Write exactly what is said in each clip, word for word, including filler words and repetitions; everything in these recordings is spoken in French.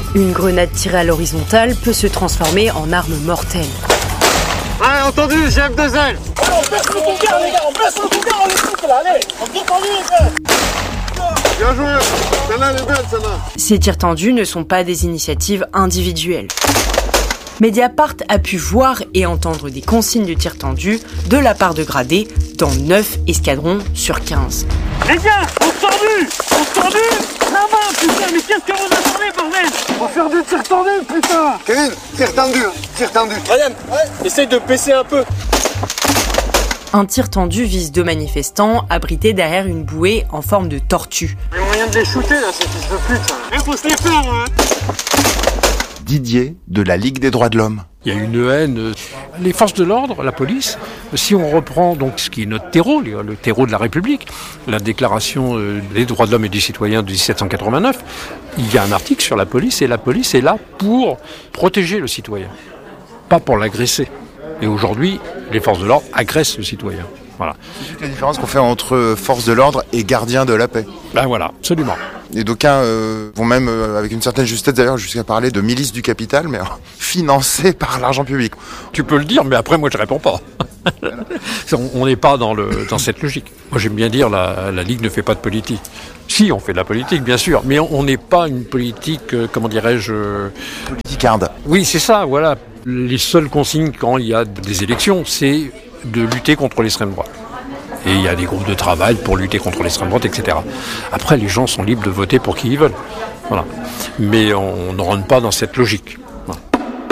Une grenade tirée à l'horizontale peut se transformer en arme mortelle. Ouais, entendu, j'ai F deux L. On baisse le cougar, les gars, on baisse le cougar, on les fout là, allez, on est tendu, les gars. Bien joué, celle-là, elle est belle, celle-là. Ces tirs tendus ne sont pas des initiatives individuelles. Mediapart a pu voir et entendre des consignes de tir tendu de la part de gradés dans neuf escadrons sur quinze. Les gars, on tendu, on tendu, la main, putain, mais qu'est-ce que vous attendez, bordel? On va faire des tirs tendus, putain. Kevin, tir tendu, tir tendu. Ryan, ouais, essaye de baisser un peu. Un tir tendu vise deux manifestants abrités derrière une bouée en forme de tortue. Il y a moyen de les shooter, là, ces fils de pute. Il faut se les faire, hein. Didier de la Ligue des droits de l'homme. Il y a une haine. Les forces de l'ordre, la police, si on reprend donc ce qui est notre terreau, le terreau de la République, la déclaration des droits de l'homme et des citoyens de dix-sept cent quatre-vingt-neuf, il y a un article sur la police et la police est là pour protéger le citoyen, pas pour l'agresser. Et aujourd'hui, les forces de l'ordre agressent le citoyen. Voilà. C'est toute la différence qu'on fait entre forces de l'ordre et gardiens de la paix. Ben voilà, absolument. Et d'aucuns euh, vont même, euh, avec une certaine justesse d'ailleurs, jusqu'à parler de milices du capital, mais euh, financées par l'argent public. Tu peux le dire, mais après, moi, je réponds pas. On n'est pas dans, le, dans cette logique. Moi, j'aime bien dire, la, la Ligue ne fait pas de politique. Si, on fait de la politique, bien sûr, mais on n'est pas une politique, euh, comment dirais-je... Euh... Politicarde. Oui, c'est ça, voilà. Les seules consignes quand il y a des élections, c'est de lutter contre l'extrême droite. Et il y a des groupes de travail pour lutter contre l'extrême droite, et cetera. Après, les gens sont libres de voter pour qui ils veulent. Voilà. Mais on ne rentre pas dans cette logique. Voilà.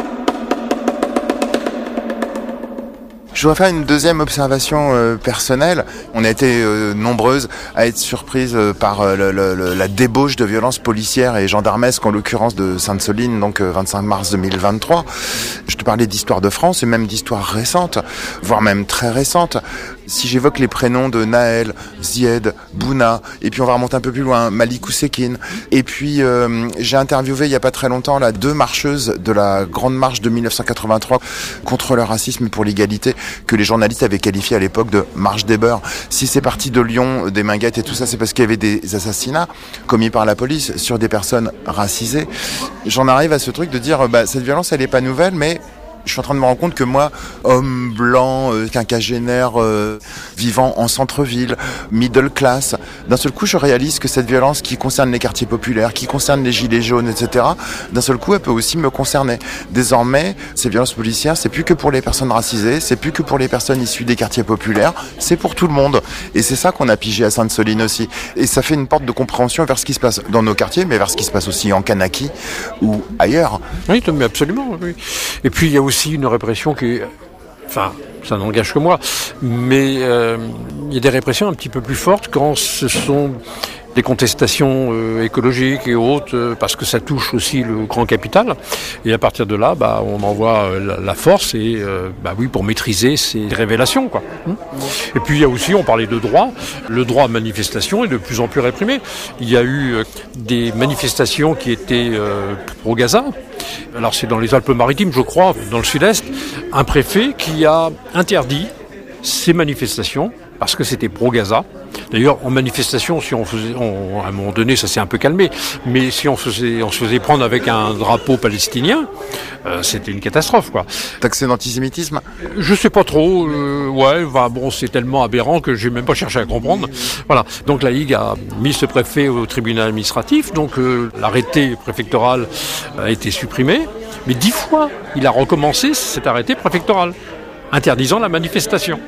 Je voudrais faire une deuxième observation euh, personnelle. On a été euh, nombreuses à être surprises euh, par euh, le, le, la débauche de violences policières et gendarmesques, en l'occurrence de Sainte-Soline, donc euh, vingt-cinq mars deux mille vingt-trois. Je te parlais d'histoire de France et même d'histoire récente, voire même très récente. Si j'évoque les prénoms de Naël, Zied, Bouna, et puis on va remonter un peu plus loin, Malik Oussekine. Et puis euh, j'ai interviewé il y a pas très longtemps là deux marcheuses de la Grande Marche de mille neuf cent quatre-vingt-trois contre le racisme et pour l'égalité, que les journalistes avaient qualifié à l'époque de marche des beurs. Si c'est parti de Lyon, des Minguettes et tout ça, c'est parce qu'il y avait des assassinats commis par la police sur des personnes racisées. J'en arrive à ce truc de dire, bah, cette violence, elle est pas nouvelle, mais je suis en train de me rendre compte que moi, homme blanc, euh, quinquagénaire, euh, vivant en centre-ville, middle class, d'un seul coup, je réalise que cette violence qui concerne les quartiers populaires, qui concerne les gilets jaunes, et cetera, d'un seul coup, elle peut aussi me concerner. Désormais, ces violences policières, c'est plus que pour les personnes racisées, c'est plus que pour les personnes issues des quartiers populaires, c'est pour tout le monde. Et c'est ça qu'on a pigé à Sainte-Soline aussi. Et ça fait une porte de compréhension vers ce qui se passe dans nos quartiers, mais vers ce qui se passe aussi en Kanaki ou ailleurs. Oui, mais absolument, oui. Et puis, il y a aussi une répression qui, enfin, ça n'engage que moi, mais euh, il y a des répressions un petit peu plus fortes quand ce sont des contestations euh, écologiques et autres, euh, parce que ça touche aussi le grand capital. Et à partir de là, bah, on envoie euh, la, la force et, euh, bah oui, pour maîtriser ces révélations, quoi. Et puis il y a aussi, on parlait de droit, le droit à manifestation est de plus en plus réprimé. Il y a eu euh, des manifestations qui étaient euh, pro-Gaza. Alors c'est dans les Alpes-Maritimes, je crois, dans le sud-est, un préfet qui a interdit ces manifestations parce que c'était pro-Gaza. D'ailleurs, en manifestation, si on faisait, on, à un moment donné, ça s'est un peu calmé, mais si on, faisait, on se faisait prendre avec un drapeau palestinien, euh, c'était une catastrophe, quoi. Taxé d'antisémitisme ? Je sais pas trop. Euh, ouais, bah, bon, c'est tellement aberrant que j'ai même pas cherché à comprendre. Voilà. Donc la Ligue a mis ce préfet au tribunal administratif. Donc euh, l'arrêté préfectoral a été supprimé, mais dix fois, il a recommencé cet arrêté préfectoral interdisant la manifestation.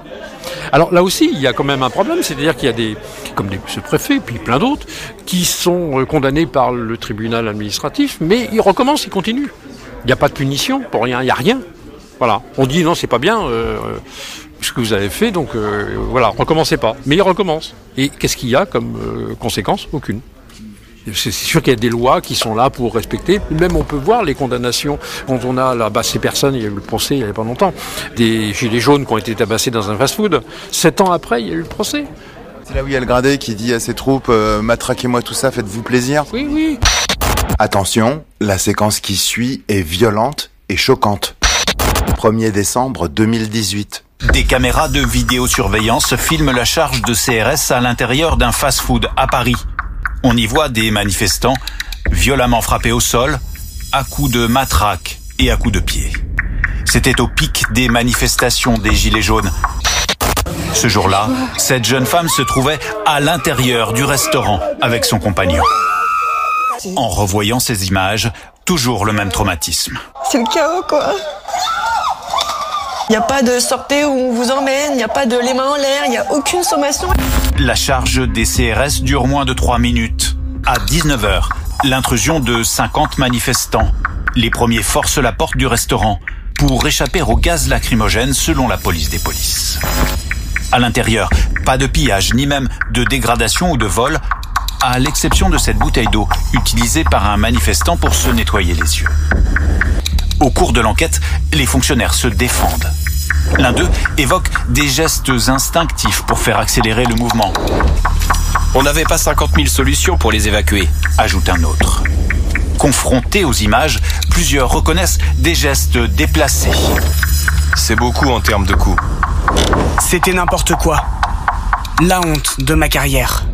Alors là aussi, il y a quand même un problème, c'est-à-dire qu'il y a des, comme des, ce préfet, puis plein d'autres, qui sont condamnés par le tribunal administratif, mais ils recommencent, ils continuent. Il n'y a pas de punition pour rien, il n'y a rien. Voilà. On dit non, c'est pas bien euh, ce que vous avez fait, donc euh, voilà, recommencez pas. Mais ils recommencent. Et qu'est-ce qu'il y a comme euh, conséquence ? Aucune. C'est sûr qu'il y a des lois qui sont là pour respecter. Même on peut voir les condamnations quand on a là-bas ces personnes, il y a eu le procès il n'y a pas longtemps, des gilets jaunes qui ont été tabassés dans un fast-food. Sept ans après, il y a eu le procès. C'est là où il y a le gradé qui dit à ses troupes euh, « matraquez-moi tout ça, faites-vous plaisir ». Oui, oui. Attention, la séquence qui suit est violente et choquante. premier décembre deux mille dix-huit. Des caméras de vidéosurveillance filment la charge de C R S à l'intérieur d'un fast-food à Paris. On y voit des manifestants violemment frappés au sol, à coups de matraque et à coups de pied. C'était au pic des manifestations des Gilets jaunes. Ce jour-là, cette jeune femme se trouvait à l'intérieur du restaurant avec son compagnon. En revoyant ces images, toujours le même traumatisme. C'est le chaos, quoi. Il n'y a pas de sortez où on vous emmène, il n'y a pas de les mains en l'air, il n'y a aucune sommation. La charge des C R S dure moins de trois minutes. À dix-neuf heures, l'intrusion de cinquante manifestants. Les premiers forcent la porte du restaurant pour échapper au gaz lacrymogène selon la police des polices. À l'intérieur, pas de pillage, ni même de dégradation ou de vol, à l'exception de cette bouteille d'eau utilisée par un manifestant pour se nettoyer les yeux. Au cours de l'enquête, les fonctionnaires se défendent. L'un d'eux évoque des gestes instinctifs pour faire accélérer le mouvement. On n'avait pas cinquante mille solutions pour les évacuer, ajoute un autre. Confrontés aux images, plusieurs reconnaissent des gestes déplacés. C'est beaucoup en termes de coûts. C'était n'importe quoi. La honte de ma carrière.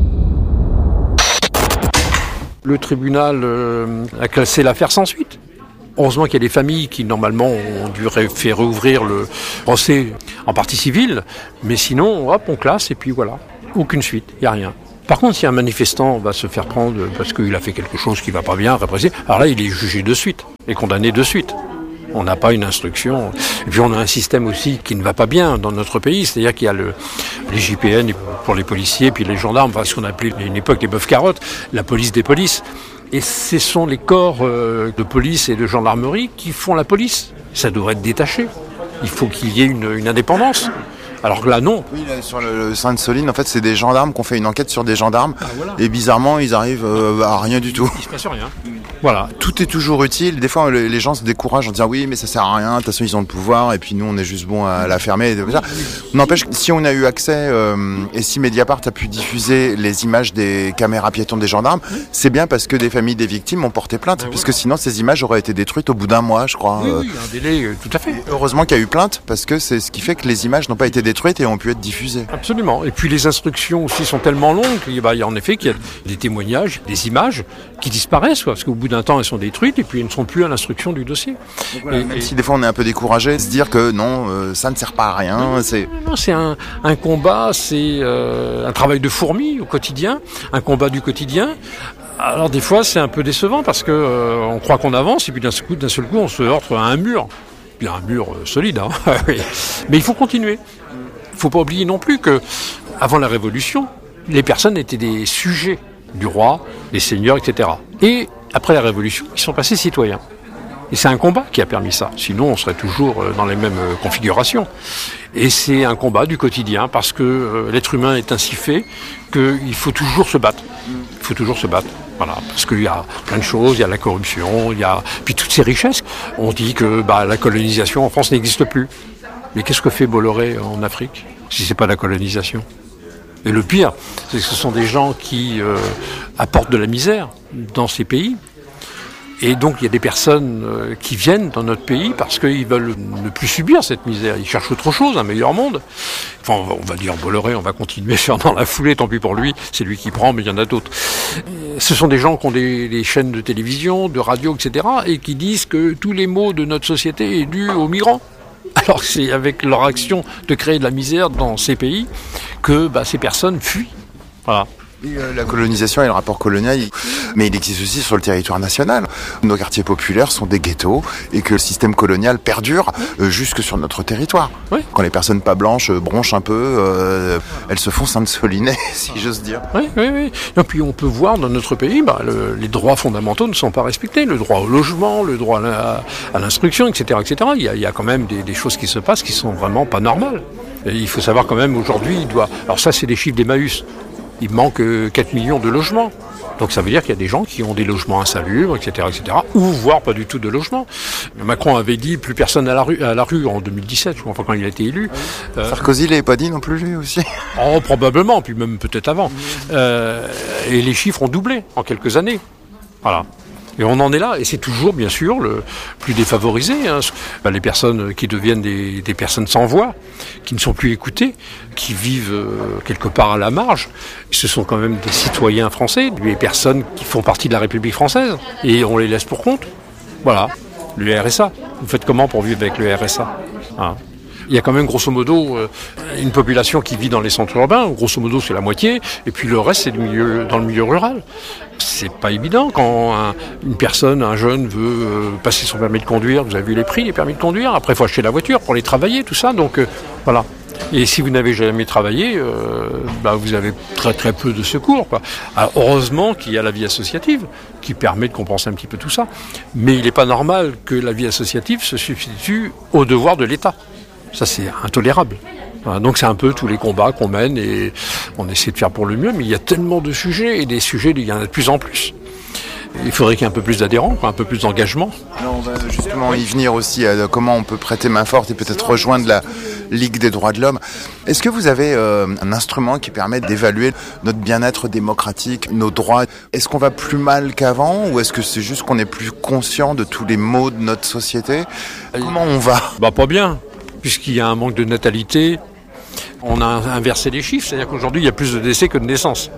Le tribunal euh, a classé l'affaire sans suite. Heureusement qu'il y a des familles qui, normalement, ont dû ré- faire rouvrir le procès en partie civile. Mais sinon, hop, on classe et puis voilà. Aucune suite, il n'y a rien. Par contre, si un manifestant va se faire prendre parce qu'il a fait quelque chose qui ne va pas bien, répressé, alors là, il est jugé de suite et condamné de suite. On n'a pas une instruction. Et puis on a un système aussi qui ne va pas bien dans notre pays. C'est-à-dire qu'il y a le, les J P N pour les policiers, puis les gendarmes, enfin ce qu'on appelait à une époque les bœufs carottes, la police des polices. Et ce sont les corps euh, de police et de gendarmerie qui font la police. Ça devrait être détaché. Il faut qu'il y ait une, une indépendance. Alors que là, non. Oui, là, sur le, le Sainte-Soline, en fait, c'est des gendarmes qui ont fait une enquête sur des gendarmes. Ah, voilà. Et bizarrement, ils arrivent euh, à rien du tout. Il se passe rien. Voilà. Tout est toujours utile. Des fois, les gens se découragent en disant oui, mais ça sert à rien. De toute façon, ils ont le pouvoir. Et puis nous, on est juste bon à la fermer. Et ça. N'empêche que si on a eu accès euh, et si Mediapart a pu diffuser les images des caméras piétons des gendarmes, c'est bien parce que des familles des victimes ont porté plainte. Ah, puisque voilà. Sinon, ces images auraient été détruites au bout d'un mois, je crois. Oui, oui, un délai, euh, tout à fait. Et heureusement qu'il y a eu plainte parce que c'est ce qui fait que les images n'ont pas été détruites et ont pu être diffusées. Absolument. Et puis les instructions aussi sont tellement longues qu'il bah, y a en effet qu'il y a des témoignages, des images qui disparaissent, quoi, parce qu'au bout d'un temps, elles sont détruites et puis elles ne sont plus à l'instruction du dossier. Voilà, et, même et... si des fois on est un peu découragé, se dire que non, euh, ça ne sert pas à rien. Non, c'est non, non, c'est un, un combat, c'est euh, un travail de fourmi au quotidien, un combat du quotidien. Alors des fois, c'est un peu décevant parce que euh, on croit qu'on avance et puis d'un seul coup, d'un seul coup, on se heurte à un mur. Puis un mur euh, solide, hein. Mais il faut continuer. Il ne faut pas oublier non plus que, avant la Révolution, les personnes étaient des sujets du roi, des seigneurs, et cetera. Et après la Révolution, ils sont passés citoyens. Et c'est un combat qui a permis ça. Sinon, on serait toujours dans les mêmes configurations. Et c'est un combat du quotidien parce que euh, l'être humain est ainsi fait qu'il faut toujours se battre. Il faut toujours se battre. Voilà, parce qu'il y a plein de choses, il y a la corruption, il y a puis toutes ces richesses. On dit que bah, la colonisation en France n'existe plus. Mais qu'est-ce que fait Bolloré en Afrique, si c'est pas la colonisation ? Et le pire, c'est que ce sont des gens qui euh, apportent de la misère dans ces pays. Et donc il y a des personnes euh, qui viennent dans notre pays parce qu'ils veulent ne plus subir cette misère. Ils cherchent autre chose, un meilleur monde. Enfin, on va, on va dire Bolloré, on va continuer faire dans la foulée, tant pis pour lui, c'est lui qui prend, mais il y en a d'autres. Ce sont des gens qui ont des, des chaînes de télévision, de radio, et cetera, et qui disent que tous les maux de notre société est dû aux migrants. Alors que c'est avec leur action de créer de la misère dans ces pays que bah, ces personnes fuient. Voilà. Et euh, la colonisation et le rapport colonial, il... mais il existe aussi sur le territoire national. Nos quartiers populaires sont des ghettos et que le système colonial perdure euh, jusque sur notre territoire. Oui. Quand les personnes pas blanches euh, bronchent un peu, euh, elles se font sainte-soliner, si j'ose dire. Oui, oui, oui. Et puis on peut voir dans notre pays, bah, le, les droits fondamentaux ne sont pas respectés. Le droit au logement, le droit à, la, à l'instruction, et cetera, et cetera. Il y a, il y a quand même des, des choses qui se passent qui sont vraiment pas normales. Et il faut savoir quand même aujourd'hui, il doit. Alors ça, c'est des chiffres d'Emmaüs. Il manque quatre millions de logements. Donc ça veut dire qu'il y a des gens qui ont des logements insalubres, et cetera, et cetera, ou voire pas du tout de logements. Macron avait dit plus personne à la rue, à la rue en deux mille dix-sept, je crois, quand il a été élu. Euh, Sarkozy ne l'avait pas dit non plus, lui aussi. Oh, probablement, puis même peut-être avant. Euh, et les chiffres ont doublé en quelques années. Voilà. Et on en est là, et c'est toujours bien sûr le plus défavorisé, hein. Ben, les personnes qui deviennent des, des personnes sans voix, qui ne sont plus écoutées, qui vivent euh, quelque part à la marge. Ce sont quand même des citoyens français, des personnes qui font partie de la République française, et on les laisse pour compte. Voilà, le R S A. Vous faites comment pour vivre avec le R S A, hein? Il y a quand même grosso modo une population qui vit dans les centres urbains, grosso modo c'est la moitié, et puis le reste c'est du milieu, dans le milieu rural. C'est pas évident quand un, une personne, un jeune veut euh, passer son permis de conduire, vous avez vu les prix des permis de conduire, après il faut acheter la voiture pour aller travailler, tout ça, donc euh, voilà. Et si vous n'avez jamais travaillé, euh, bah vous avez très très peu de secours, quoi. Alors, heureusement qu'il y a la vie associative qui permet de compenser un petit peu tout ça, mais il n'est pas normal que la vie associative se substitue au devoir de l'État. Ça, c'est intolérable. Voilà, donc c'est un peu tous les combats qu'on mène et on essaie de faire pour le mieux, mais il y a tellement de sujets et des sujets, il y en a de plus en plus. Il faudrait qu'il y ait un peu plus d'adhérents, un peu plus d'engagement. On va justement y venir aussi à comment on peut prêter main forte et peut-être rejoindre la Ligue des droits de l'homme. Est-ce que vous avez euh, un instrument qui permet d'évaluer notre bien-être démocratique, nos droits? Est-ce qu'on va plus mal qu'avant ou est-ce que c'est juste qu'on est plus conscient de tous les maux de notre société? Comment on va? Bah pas bien, puisqu'il y a un manque de natalité. On a inversé les chiffres, c'est-à-dire qu'aujourd'hui il y a plus de décès que de naissances.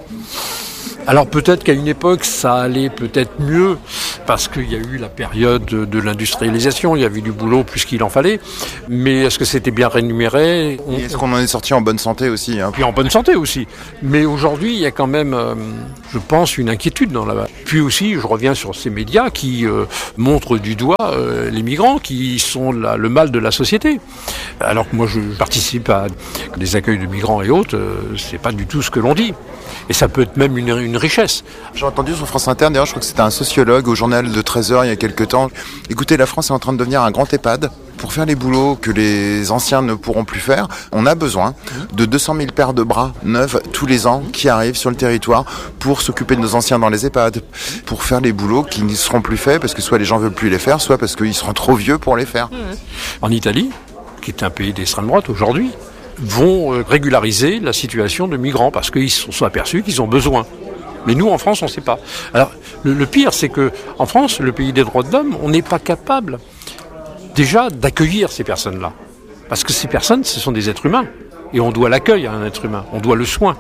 Alors peut-être qu'à une époque, ça allait peut-être mieux, parce qu'il y a eu la période de l'industrialisation, il y avait du boulot plus qu'il en fallait, mais est-ce que c'était bien rémunéré? On... Est-ce qu'on en est sorti en bonne santé aussi, hein? Puis en bonne santé aussi. Mais aujourd'hui, il y a quand même, euh, je pense, une inquiétude dans la... Puis aussi, je reviens sur ces médias qui euh, montrent du doigt euh, les migrants, qui sont la, le mal de la société. Alors que moi, je participe à des accueils de migrants et autres, euh, c'est pas du tout ce que l'on dit. Et ça peut être même une, une richesse. J'ai entendu sur France Inter, d'ailleurs, je crois que c'était un sociologue au journal de treize heures il y a quelques temps. Écoutez, la France est en train de devenir un grand EHPAD. Pour faire les boulots que les anciens ne pourront plus faire, on a besoin de deux cent mille paires de bras neufs tous les ans qui arrivent sur le territoire pour s'occuper de nos anciens dans les EHPAD, pour faire les boulots qui ne seront plus faits parce que soit les gens ne veulent plus les faire, soit parce qu'ils seront trop vieux pour les faire. En Italie, qui est un pays d'extrême droite aujourd'hui, vont régulariser la situation de migrants parce qu'ils se sont aperçus qu'ils ont besoin. Mais nous, en France, on ne sait pas. Alors, le, le pire, c'est que en France, le pays des droits de l'homme, on n'est pas capable déjà d'accueillir ces personnes-là. Parce que ces personnes, ce sont des êtres humains. Et on doit l'accueil à un être humain. On doit le soin.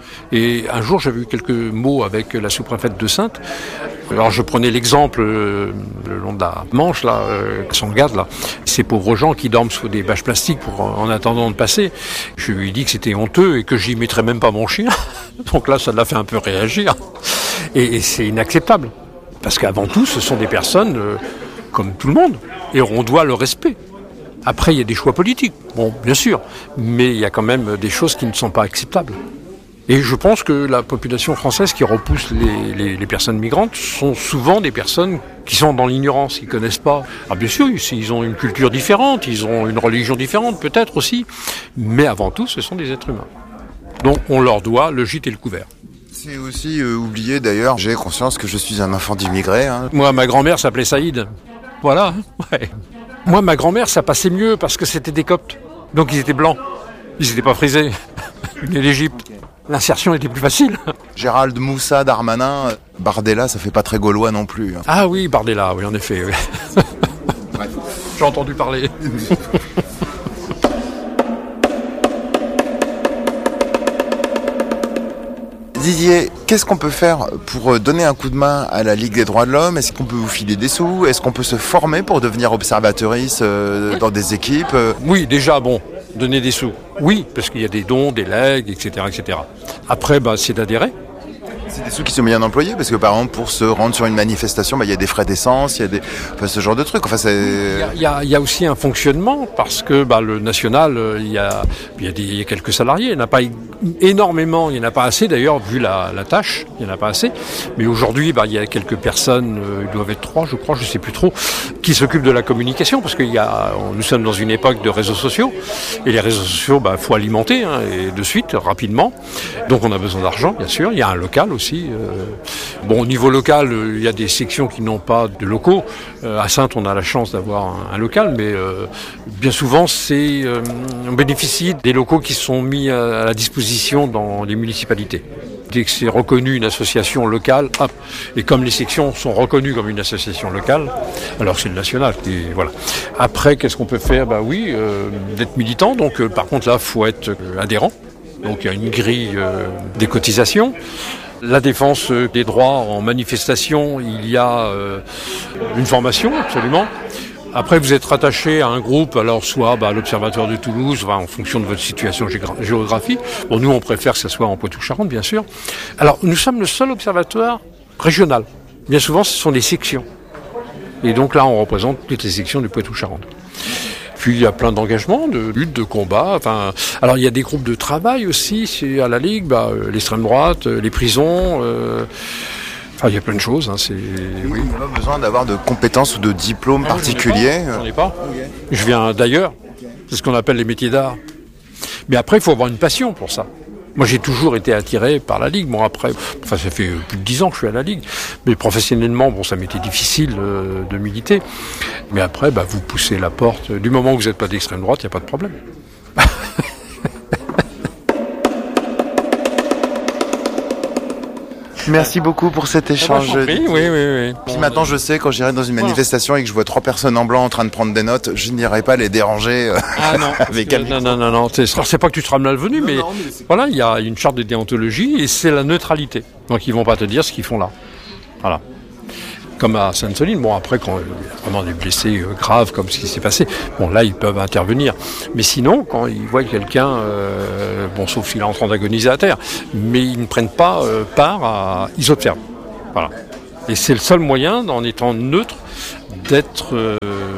Et un jour, j'avais eu quelques mots avec la sous-préfète de Saintes. Alors, je prenais l'exemple euh, le long de la Manche, là, euh, son garde, là. Ces pauvres gens qui dorment sous des bâches plastiques pour, en attendant de passer. Je lui ai dit que c'était honteux et que j'y mettrais même pas mon chien. Donc là, ça l'a fait un peu réagir. Et, et c'est inacceptable. Parce qu'avant tout, ce sont des personnes euh, comme tout le monde. Et on doit le respect. Après, il y a des choix politiques. Bon, bien sûr. Mais il y a quand même des choses qui ne sont pas acceptables. Et je pense que la population française qui repousse les, les, les personnes migrantes sont souvent des personnes qui sont dans l'ignorance, qui ne connaissent pas. Alors bien sûr, ils ont une culture différente, ils ont une religion différente peut-être aussi, mais avant tout, ce sont des êtres humains. Donc on leur doit le gîte et le couvert. C'est aussi euh, oublié d'ailleurs, j'ai conscience que je suis un enfant d'immigrés. Hein. Moi, ma grand-mère s'appelait Saïd. Voilà, ouais. Moi, ma grand-mère, ça passait mieux parce que c'était des Coptes. Donc ils étaient blancs, ils n'étaient pas frisés. Ils venaient d'Égypte. L'insertion était plus facile. Gérald, Moussa, Darmanin, Bardella, ça fait pas très gaulois non plus. Hein. Ah oui, Bardella, oui, en effet. Oui. Bref. J'ai entendu parler. Didier, qu'est-ce qu'on peut faire pour donner un coup de main à la Ligue des droits de l'homme? Est-ce qu'on peut vous filer des sous? Est-ce qu'on peut se former pour devenir observatrice euh, dans des équipes? Oui, déjà, bon, donner des sous. Oui, parce qu'il y a des dons, des legs, et cetera, et cetera. Après, bah, c'est d'adhérer. C'est des sous qui sont bien employés parce que par exemple pour se rendre sur une manifestation, bah, il y a des frais d'essence, il y a des, enfin, ce genre de trucs. Enfin, c'est... Il y a, il y a aussi un fonctionnement parce que bah, le national, il y a, il y a, des, il y a quelques salariés. Il n'y en a pas énormément, il n'y en a pas assez d'ailleurs vu la, la tâche, il n'y en a pas assez. Mais aujourd'hui, bah, il y a quelques personnes, euh, ils doivent être trois, je crois, je ne sais plus trop, qui s'occupent de la communication parce que y a, nous sommes dans une époque de réseaux sociaux et les réseaux sociaux, bah, faut alimenter hein, et de suite, rapidement. Donc on a besoin d'argent, bien sûr. Il y a un local aussi. Euh, bon, au niveau local, euh, il y a des sections qui n'ont pas de locaux. Euh, à Saintes, on a la chance d'avoir un, un local, mais euh, bien souvent, c'est, euh, on bénéficie des locaux qui sont mis à, à la disposition dans les municipalités. Dès que c'est reconnu une association locale, hop. Et comme les sections sont reconnues comme une association locale, alors c'est le national. Et voilà. Après, qu'est-ce qu'on peut faire ? Bah oui, euh, d'être militant. Donc, euh, par contre, là, faut être euh, adhérent. Donc, il y a une grille euh, des cotisations. La défense des droits en manifestation, il y a euh, une formation, absolument. Après, vous êtes rattaché à un groupe, alors soit bah, à l'Observatoire de Toulouse, bah, en fonction de votre situation gégra- géographique. Bon, nous, on préfère que ça soit en Poitou-Charentes, bien sûr. Alors, nous sommes le seul observatoire régional. Bien souvent, ce sont des sections. Et donc là, on représente toutes les sections du Poitou-Charentes. Puis, il y a plein d'engagements, de lutte, de combat. Enfin, alors, il y a des groupes de travail aussi. C'est à la Ligue, bah, euh, l'extrême droite, euh, les prisons... Euh, Enfin, il y a plein de choses. Hein, c'est... Oui. On n'a pas besoin d'avoir de compétences ou de diplômes ah, particuliers. J'en ai pas. J'en ai pas. Je viens d'ailleurs. C'est ce qu'on appelle les métiers d'art. Mais après, il faut avoir une passion pour ça. Moi, j'ai toujours été attiré par la Ligue. Bon, après, enfin, ça fait plus de dix ans que je suis à la Ligue. Mais professionnellement, bon, ça m'était difficile euh, de militer. Mais après, bah, vous poussez la porte. Du moment où vous n'êtes pas d'extrême droite, il n'y a pas de problème. Merci beaucoup pour cet échange. Oui, oui, oui, oui. Puis maintenant, je sais, quand j'irai dans une manifestation et que je vois trois personnes en blanc en train de prendre des notes, je n'irai pas les déranger euh, ah non, avec un non, non, non, non. C'est, c'est pas que tu seras malvenu, mais, non, mais voilà, il y a une charte de déontologie et c'est la neutralité. Donc, ils vont pas te dire ce qu'ils font là. Voilà. Comme à Sainte-Soline, bon après quand il y a vraiment des blessés euh, graves comme ce qui s'est passé, bon là ils peuvent intervenir. Mais sinon, quand ils voient quelqu'un, euh, bon sauf s'il est en train d'agoniser à terre, mais ils ne prennent pas euh, part à... Ils observent. Voilà. Et c'est le seul moyen, en étant neutre, d'être euh,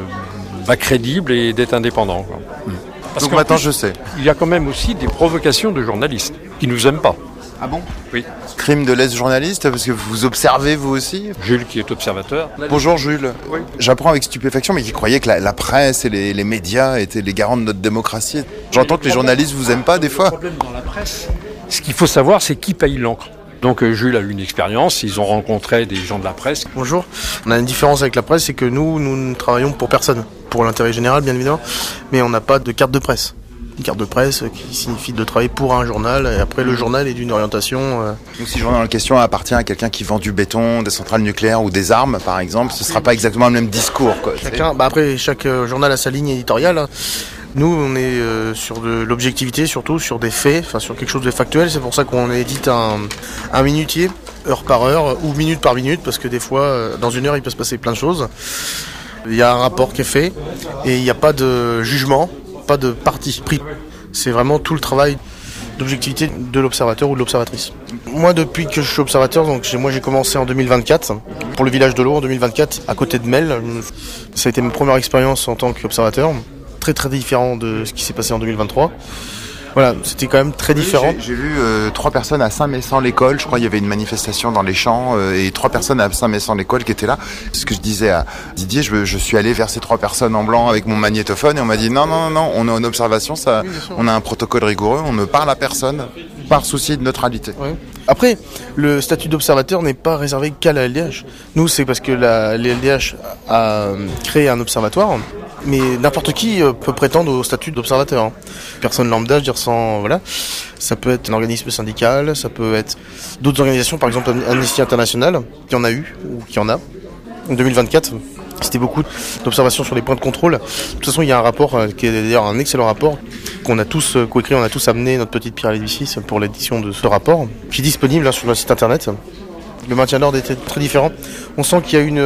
bah, crédible et d'être indépendant. Quoi. Parce Donc maintenant plus, je sais. Il y a quand même aussi des provocations de journalistes qui nous aiment pas. Ah bon ? Oui. Crime de lèse-journaliste, parce que vous observez vous aussi ? Jules qui est observateur. Bonjour Jules. Oui. J'apprends avec stupéfaction, mais qui croyait que la, la presse et les, les médias étaient les garants de notre démocratie. J'entends que les journalistes vous aiment pas des fois. Le problème dans la presse, ce qu'il faut savoir, c'est qui paye l'encre. Donc euh, Jules a eu une expérience, ils ont rencontré des gens de la presse. Bonjour, on a une différence avec la presse, c'est que nous, nous ne travaillons pour personne. Pour l'intérêt général, bien évidemment, mais on n'a pas de carte de presse. Une carte de presse qui signifie de travailler pour un journal, et après le journal est d'une orientation... Euh... Donc si le journal en question appartient à quelqu'un qui vend du béton, des centrales nucléaires ou des armes, par exemple, ce ne sera pas exactement le même discours, quoi. Chacun, bah après, chaque journal a sa ligne éditoriale. Nous, on est euh, sur de l'objectivité, surtout sur des faits, enfin sur quelque chose de factuel. C'est pour ça qu'on édite un, un minutier, heure par heure, ou minute par minute, parce que des fois, dans une heure, il peut se passer plein de choses. Il y a un rapport qui est fait, et il n'y a pas de jugement, pas de parti pris. C'est vraiment tout le travail d'objectivité de l'observateur ou de l'observatrice. Moi, depuis que je suis observateur, donc j'ai, moi j'ai commencé en deux mille vingt-quatre, pour le village de l'eau en deux mille vingt-quatre, à côté de Mel. Ça a été ma première expérience en tant qu'observateur. Très très différent de ce qui s'est passé en deux mille vingt-trois. Voilà, c'était quand même très différent. Oui, j'ai, j'ai vu euh, trois personnes à Saint-Mécent-l'École, je crois qu'il y avait une manifestation dans les champs, euh, et trois personnes à Saint-Mécent-l'École qui étaient là. Ce que je disais à Didier, je, je suis allé vers ces trois personnes en blanc avec mon magnétophone et on m'a dit non, non, non, on est en observation, ça, oui, on a un protocole rigoureux, on ne parle à personne par souci de neutralité. Oui. Après, le statut d'observateur n'est pas réservé qu'à la L D H. Nous, c'est parce que la, la L D H a créé un observatoire, mais n'importe qui peut prétendre au statut d'observateur. Personne lambda, je veux dire sans... Voilà. Ça peut être un organisme syndical, ça peut être d'autres organisations, par exemple Amnesty International, qui en a eu, ou qui en a. En deux mille vingt-quatre, c'était beaucoup d'observations sur les points de contrôle. De toute façon, il y a un rapport, qui est d'ailleurs un excellent rapport, qu'on a tous coécrit, on a tous amené notre petite pierre à l'édifice pour l'édition de ce rapport, qui est disponible là, sur le site internet. Le maintien de l'ordre était très différent. On sent qu'il y a une,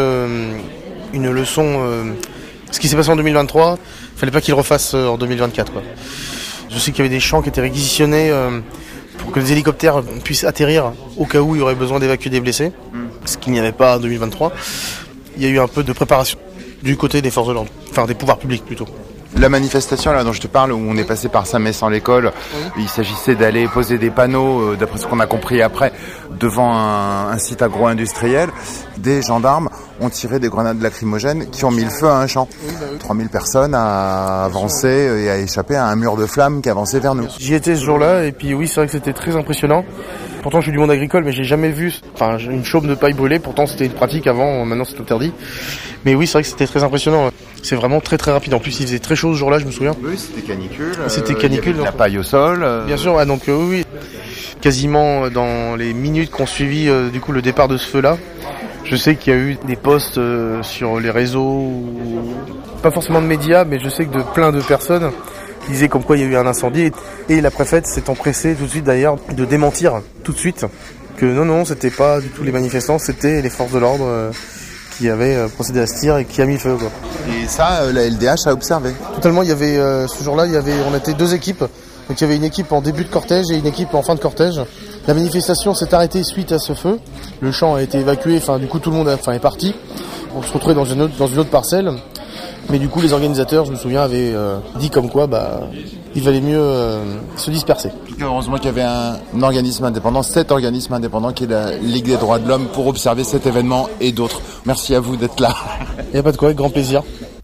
une leçon... Euh, ce qui s'est passé en deux mille vingt-trois, il fallait pas qu'il le refasse en deux mille vingt-quatre. Quoi. Je sais qu'il y avait des champs qui étaient réquisitionnés euh, pour que les hélicoptères puissent atterrir au cas où il y aurait besoin d'évacuer des blessés, ce qu'il n'y avait pas en deux mille vingt-trois. Il y a eu un peu de préparation du côté des forces de l'ordre, enfin des pouvoirs publics plutôt. La manifestation là dont je te parle, où on est passé par Saint-Mécent-l'École, oui. Il s'agissait d'aller poser des panneaux, euh, d'après ce qu'on a compris après, devant un, un site agro-industriel. Des gendarmes ont tiré des grenades lacrymogènes qui ont mis le feu à un champ. Oui, bah oui. trois mille personnes à avancer et à échapper à un mur de flammes qui avançait vers nous. J'y étais ce jour-là et puis oui, c'est vrai que c'était très impressionnant. Pourtant, je suis du monde agricole, mais j'ai jamais vu enfin, une chaume de paille brûlée. Pourtant, c'était une pratique avant, maintenant c'est interdit. Mais oui, c'est vrai que c'était très impressionnant. C'est vraiment très très rapide. En plus, il faisait très chaud ce jour-là, je me souviens. Oui, c'était canicule. C'était canicule. Euh, il y avait de la paille au sol. Euh... Bien sûr, ouais, donc euh, oui. quasiment dans les minutes qui ont suivi euh, du coup le départ de ce feu-là. Je sais qu'il y a eu des posts euh, sur les réseaux, ou... pas forcément de médias, mais je sais que de plein de personnes disaient comme quoi il y a eu un incendie. Et la préfète s'est empressée tout de suite d'ailleurs de démentir tout de suite que non, non, c'était pas du tout les manifestants, c'était les forces de l'ordre euh, qui avaient euh, procédé à ce tir et qui a mis le feu, quoi. Et ça, euh, la L D H a observé. Totalement, il y avait euh, ce jour-là, il y avait, on était deux équipes. Donc il y avait une équipe en début de cortège et une équipe en fin de cortège. La manifestation s'est arrêtée suite à ce feu. Le champ a été évacué, enfin du coup tout le monde a, enfin, est parti. On se retrouvait dans une autre, dans une autre parcelle. Mais du coup les organisateurs, je me souviens, avaient euh, dit comme quoi bah il valait mieux euh, se disperser. Heureusement qu'il y avait un, un organisme indépendant, cet organisme indépendant qui est la Ligue des droits de l'homme pour observer cet événement et d'autres. Merci à vous d'être là. Il n'y a pas de quoi, avec grand plaisir.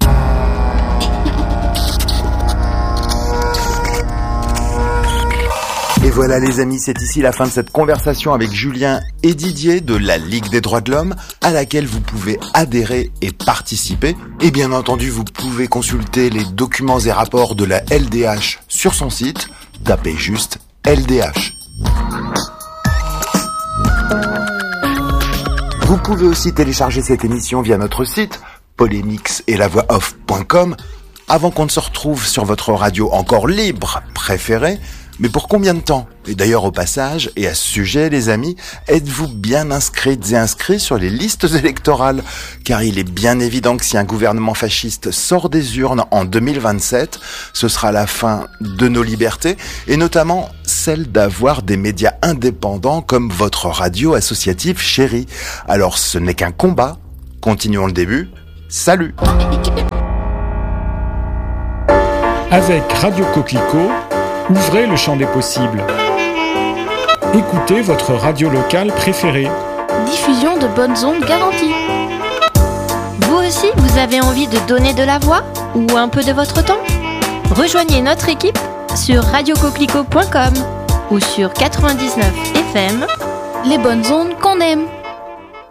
Et voilà les amis, c'est ici la fin de cette conversation avec Julien et Didier de la Ligue des droits de l'homme, à laquelle vous pouvez adhérer et participer. Et bien entendu, vous pouvez consulter les documents et rapports de la L D H sur son site. Tapez juste L D H. Vous pouvez aussi télécharger cette émission via notre site polémix et la voix off point com. Avant qu'on ne se retrouve sur votre radio encore libre préférée. Mais pour combien de temps? Et d'ailleurs au passage, et à ce sujet les amis, êtes-vous bien inscrites et inscrits sur les listes électorales? Car il est bien évident que si un gouvernement fasciste sort des urnes en deux mille vingt-sept, ce sera la fin de nos libertés, et notamment celle d'avoir des médias indépendants comme votre radio associative chérie. Alors ce n'est qu'un combat, continuons le début, salut! Avec Radio Coquelicot, ouvrez le champ des possibles. Écoutez votre radio locale préférée. Diffusion de bonnes ondes garanties. Vous aussi, vous avez envie de donner de la voix ou un peu de votre temps? Rejoignez notre équipe sur radio coquelicot point com ou sur quatre-vingt-dix-neuf F M. Les bonnes ondes qu'on aime.